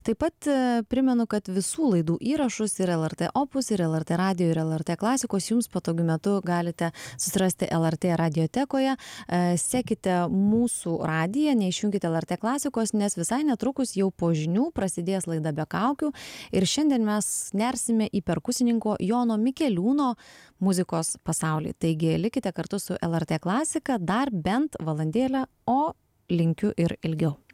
Taip pat primenu, kad visų laidų įrašus ir LRT Opus, ir LRT Radio, ir LRT Klasikos jums patogiu metu galite susirasti LRT radiotekoje. Sekite mūsų radiją, neišjunkite LRT Klasikos, nes visai netrukus jau po žinių prasidės laida Be kaukių. Ir šiandien mes nersime į perkusininko Jono Mikeliūno muzikos pasaulį. Taigi likite kartu su LRT Klasika dar bent valandėlę, o linkiu ir ilgiau.